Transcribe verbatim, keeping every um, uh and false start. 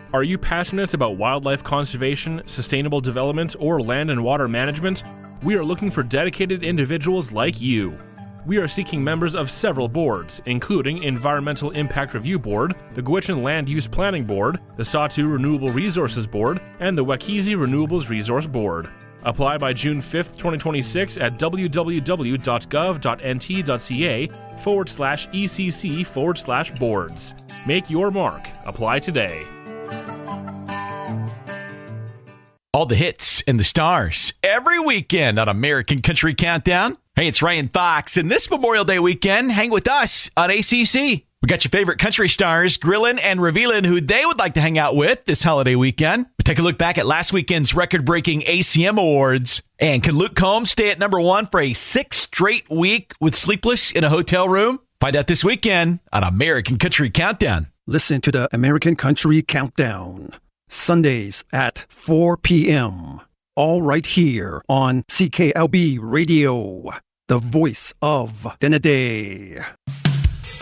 Are you passionate about wildlife conservation, sustainable development, or land and water management? We are looking for dedicated individuals like you. We are seeking members of several boards, including Environmental Impact Review Board, the Gwich'in Land Use Planning Board, the Sahtu Renewable Resources Board, and the Wakizi Renewables Resource Board. Apply by June fifth, twenty twenty-six at www.gov.nt.ca forward slash ECC forward slash boards. Make your mark. Apply today. All the hits and the stars every weekend on American Country Countdown. Hey, it's Ryan Fox, and this Memorial Day weekend, hang with us on A C C. We got your favorite country stars grilling and revealing who they would like to hang out with this holiday weekend. We take a look back at last weekend's record-breaking A C M Awards. And can Luke Combs stay at number one for a sixth straight week with Sleepless in a Hotel Room? Find out this weekend on American Country Countdown. Listen to the American Country Countdown, Sundays at four p.m. All right here on C K L B Radio, the voice of Denneday.